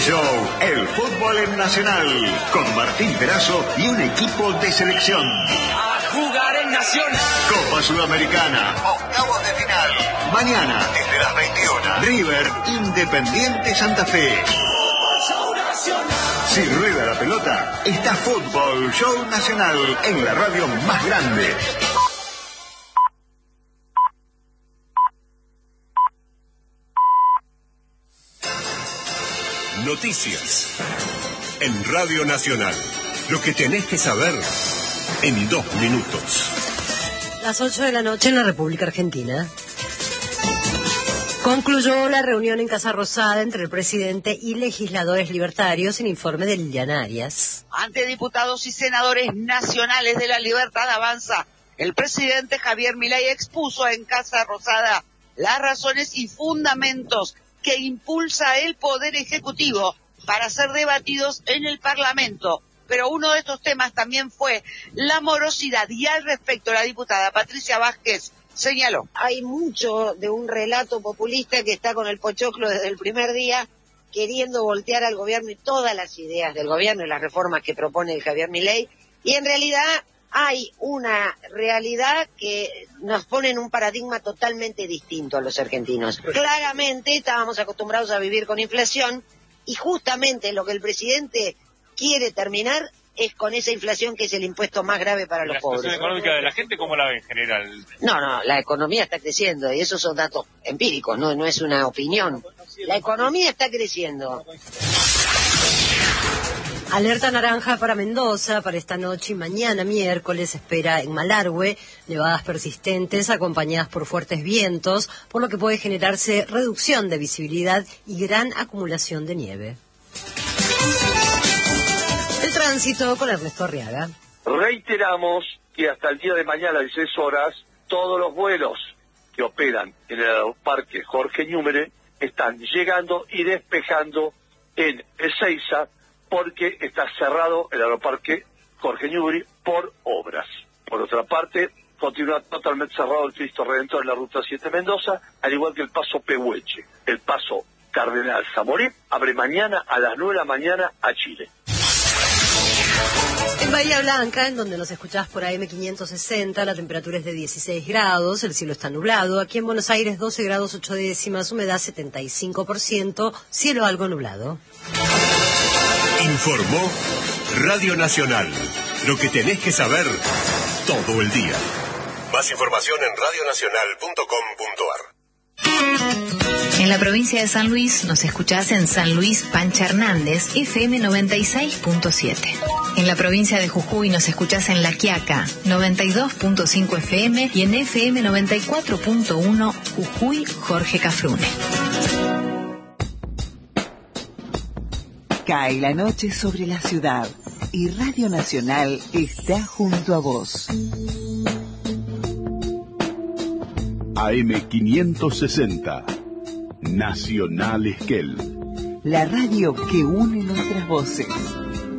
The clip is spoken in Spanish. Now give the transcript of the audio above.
Show, el fútbol en Nacional, con Martín Perazo y un equipo de selección. A jugar en Nacional. Copa Sudamericana, octavos de final. Mañana, desde las 21. River, Independiente Santa Fe. Si rueda la pelota, está Fútbol Show Nacional en la radio más grande. Noticias en Radio Nacional. Lo que tenés que saber en 2 minutos. Las 8 de la noche en la República Argentina. Concluyó la reunión en Casa Rosada entre el presidente y legisladores libertarios en informe de Liliana Arias. Ante diputados y senadores nacionales de la Libertad Avanza, el presidente Javier Milei expuso en Casa Rosada las razones y fundamentos que impulsa el Poder Ejecutivo para ser debatidos en el Parlamento. Pero uno de estos temas también fue la morosidad, y al respecto la diputada Patricia Vázquez señaló: hay mucho de un relato populista que está con el pochoclo desde el primer día, queriendo voltear al gobierno y todas las ideas del gobierno y las reformas que propone Javier Milei, y en realidad hay una realidad que nos pone en un paradigma totalmente distinto a los argentinos. Claramente estábamos acostumbrados a vivir con inflación, y justamente lo que el presidente quiere terminar es con esa inflación, que es el impuesto más grave para los pobres. ¿La situación económica de la gente cómo la ve en general? No, la economía está creciendo, y esos son datos empíricos, no es una opinión. La economía está creciendo. Alerta naranja para Mendoza para esta noche y mañana miércoles. Se espera en Malargüe nevadas persistentes acompañadas por fuertes vientos, por lo que puede generarse reducción de visibilidad y gran acumulación de nieve. El tránsito con Ernesto Arriaga. Reiteramos que hasta el día de mañana a 16 horas todos los vuelos que operan en el aeroparque Jorge Newbery están llegando y despejando en Ezeiza, porque está cerrado el aeroparque Jorge Newbery por obras. Por otra parte, continúa totalmente cerrado el Cristo Redentor en la Ruta 7 Mendoza, al igual que el paso Pehueche. El paso Cardenal Zamorí abre mañana a las 9 de la mañana a Chile. En Bahía Blanca, en donde nos escuchás por AM 560, la temperatura es de 16 grados, el cielo está nublado. Aquí en Buenos Aires 12 grados 8 décimas, humedad 75%, cielo algo nublado. Informó Radio Nacional. Lo que tenés que saber todo el día. Más información en radionacional.com.ar. En la provincia de San Luis nos escuchás en San Luis Pancha Hernández, FM 96.7. En la provincia de Jujuy nos escuchás en La Quiaca, 92.5 FM, y en FM 94.1 Jujuy Jorge Cafrune. Cae la noche sobre la ciudad y Radio Nacional está junto a vos. AM 560, Nacional Esquel. La radio que une nuestras voces.